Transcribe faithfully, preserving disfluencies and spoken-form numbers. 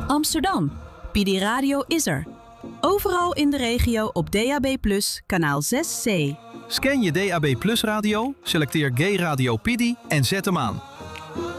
Amsterdam. Pidi Radio is er. Overal in de regio op D A B plus, kanaal zes C. Scan je D A B Plus radio, selecteer Gay Radio Pidi en zet hem aan.